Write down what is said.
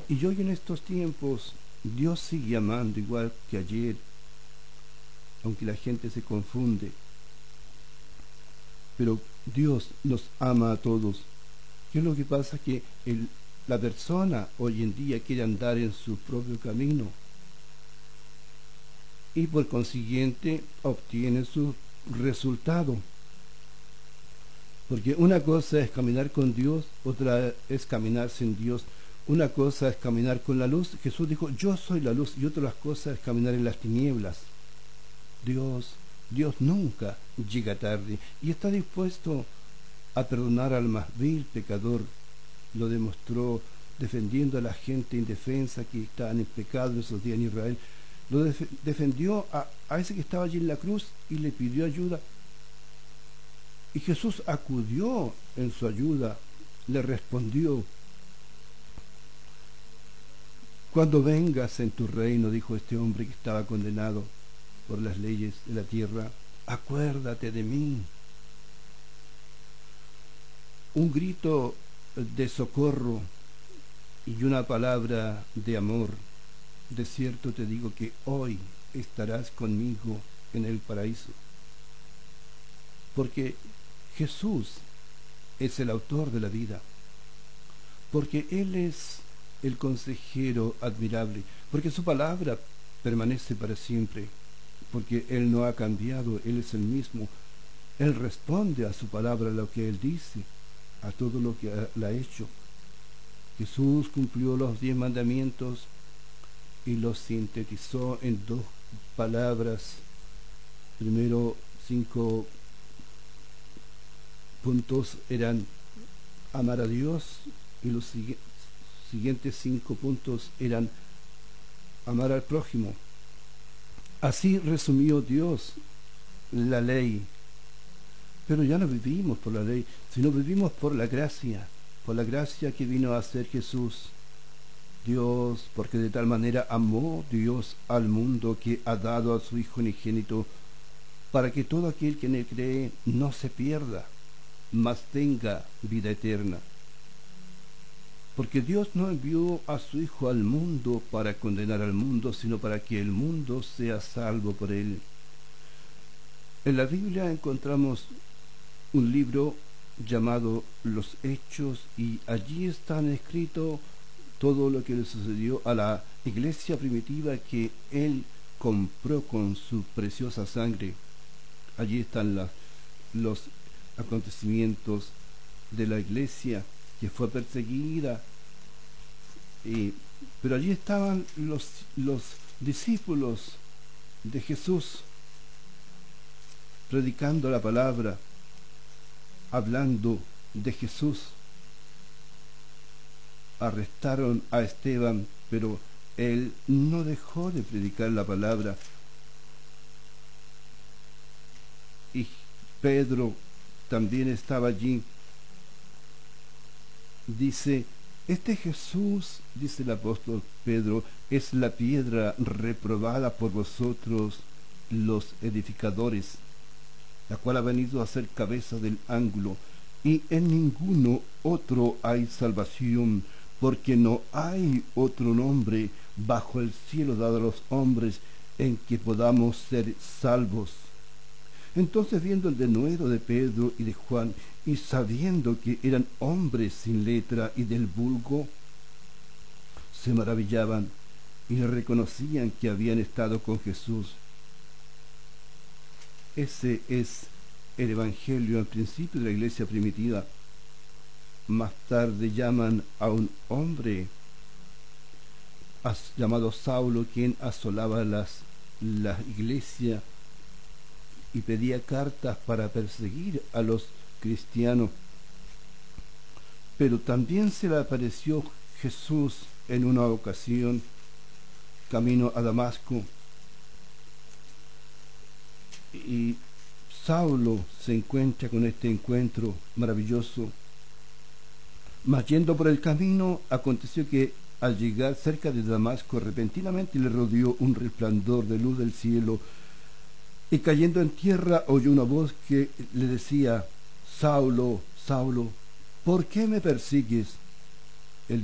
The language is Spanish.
Y hoy en estos tiempos Dios sigue amando igual que ayer, aunque la gente se confunde, pero Dios nos ama a todos. ¿Qué es lo que pasa? Que la persona hoy en día quiere andar en su propio camino y por consiguiente obtiene su resultado. Porque una cosa es caminar con Dios, otra es caminar sin Dios. Una cosa es caminar con la luz. Jesús dijo, yo soy la luz. Y otra cosa es caminar en las tinieblas. Dios nunca llega tarde y está dispuesto a perdonar al más vil pecador. Lo demostró defendiendo a la gente indefensa que estaban en pecado en esos días en Israel. Lo defendió a ese que estaba allí en la cruz y le pidió ayuda. Y Jesús acudió en su ayuda, le respondió. Cuando vengas en tu reino, dijo este hombre que estaba condenado por las leyes de la tierra, acuérdate de mí. Un grito de socorro y una palabra de amor. De cierto te digo que hoy estarás conmigo en el paraíso. Porque Jesús es el autor de la vida. Porque Él es el consejero admirable. Porque su palabra permanece para siempre. Porque Él no ha cambiado, Él es el mismo. Él responde a su palabra, lo que Él dice, a todo lo que la ha hecho. Jesús cumplió los 10 mandamientos y los sintetizó en 2 palabras. Primero 5 puntos eran amar a Dios y los siguientes 5 puntos eran amar al prójimo. Así resumió Dios la ley. Pero ya no vivimos por la ley, sino vivimos por la gracia que vino a hacer Jesús. Dios, porque de tal manera amó Dios al mundo que ha dado a su Hijo unigénito, para que todo aquel que en él cree no se pierda, mas tenga vida eterna. Porque Dios no envió a su Hijo al mundo para condenar al mundo, sino para que el mundo sea salvo por él. En la Biblia encontramos un libro llamado Los Hechos y allí están escritos todo lo que le sucedió a la iglesia primitiva que Él compró con su preciosa sangre. Allí están los acontecimientos de la iglesia que fue perseguida, pero allí estaban los discípulos de Jesús predicando la palabra, hablando de Jesús. Arrestaron a Esteban, pero él no dejó de predicar la palabra. Y Pedro también estaba allí. Dice, este Jesús, dice el apóstol Pedro, es la piedra reprobada por vosotros los edificadores, la cual ha venido a ser cabeza del ángulo, y en ninguno otro hay salvación, porque no hay otro nombre bajo el cielo dado a los hombres en que podamos ser salvos. Entonces, viendo el denuedo de Pedro y de Juan, y sabiendo que eran hombres sin letra y del vulgo, se maravillaban y reconocían que habían estado con Jesús. Ese es el evangelio al principio de la iglesia primitiva. Más tarde llaman a un hombre llamado Saulo, quien asolaba la iglesia y pedía cartas para perseguir a los cristianos. Pero también se le apareció Jesús en una ocasión camino a Damasco, y Saulo se encuentra con este encuentro maravilloso. Mas yendo por el camino, aconteció que al llegar cerca de Damasco, repentinamente le rodeó un resplandor de luz del cielo, y cayendo en tierra oyó una voz que le decía: Saulo, Saulo, ¿por qué me persigues?